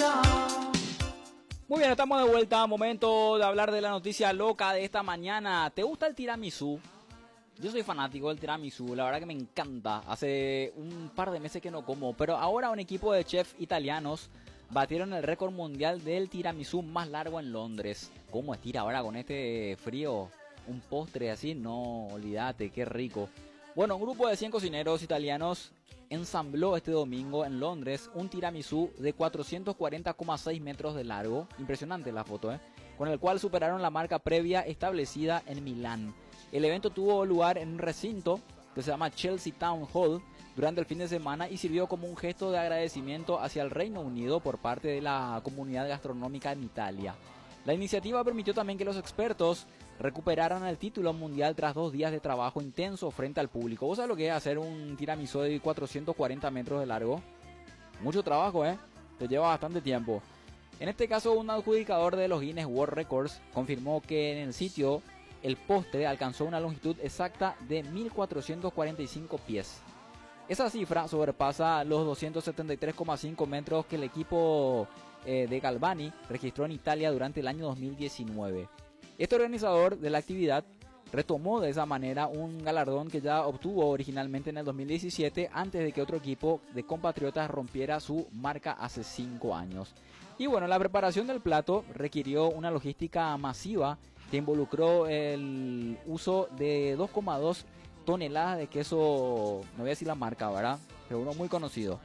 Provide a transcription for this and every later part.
Muy bien, estamos de vuelta. Momento de hablar de la noticia loca de esta mañana. ¿Te gusta el tiramisú? Yo soy fanático del tiramisú, la verdad que me encanta. Hace un par de meses que no como, pero ahora un equipo de chefs italianos batieron el récord mundial del tiramisú más largo en Londres. ¿Cómo estira ahora con este frío? Un postre así, no, olvídate, qué rico. Bueno, un grupo de 100 cocineros italianos ensambló este domingo en Londres un tiramisú de 440,6 metros de largo, impresionante la foto, con el cual superaron la marca previa establecida en Milán. El evento tuvo lugar en un recinto que se llama Chelsea Town Hall durante el fin de semana y sirvió como un gesto de agradecimiento hacia el Reino Unido por parte de la comunidad gastronómica en Italia. La iniciativa permitió también que los expertos recuperaran el título mundial tras 2 días de trabajo intenso frente al público. ¿Vos sabés lo que es hacer un tiramisú de 440 metros de largo? Mucho trabajo, te lleva bastante tiempo. En este caso, un adjudicador de los Guinness World Records confirmó que en el sitio el postre alcanzó una longitud exacta de 1445 pies. Esa cifra sobrepasa los 273,5 metros que el equipo de Galvani registró en Italia durante el año 2019. Este organizador de la actividad retomó de esa manera un galardón que ya obtuvo originalmente en el 2017 antes de que otro equipo de compatriotas rompiera su marca hace 5 años. Y bueno, la preparación del plato requirió una logística masiva que involucró el uso de 2,2 toneladas de queso, no voy a decir la marca, ¿verdad? Pero uno muy conocido.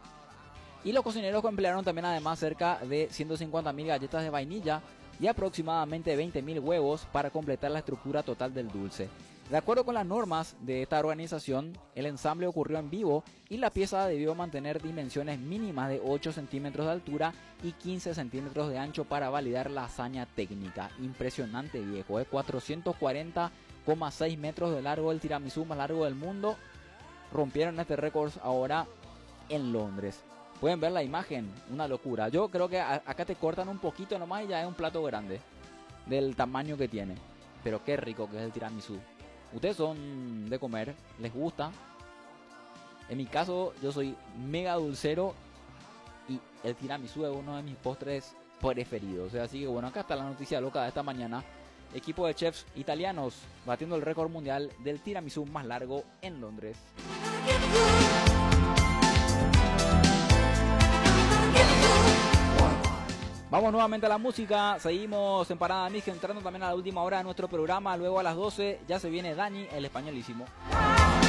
Y los cocineros emplearon también además cerca de 150.000 galletas de vainilla y aproximadamente 20.000 huevos para completar la estructura total del dulce. De acuerdo con las normas de esta organización, el ensamble ocurrió en vivo y la pieza debió mantener dimensiones mínimas de 8 centímetros de altura y 15 centímetros de ancho para validar la hazaña técnica. Impresionante, viejo, 440,6 metros de largo, el tiramisú más largo del mundo. Rompieron este récord ahora en Londres. Pueden ver la imagen, una locura. Yo creo que acá te cortan un poquito nomás y ya es un plato grande del tamaño que tiene. Pero qué rico que es el tiramisú. Ustedes son de comer, les gusta. En mi caso, yo soy mega dulcero y el tiramisú es uno de mis postres preferidos. O sea, así que bueno, acá está la noticia loca de esta mañana. Equipo de chefs italianos batiendo el récord mundial del tiramisú más largo en Londres. Vamos nuevamente a la música, seguimos en Parada Mix, entrando también a la última hora de nuestro programa, luego a las 12 ya se viene Dani, el españolísimo.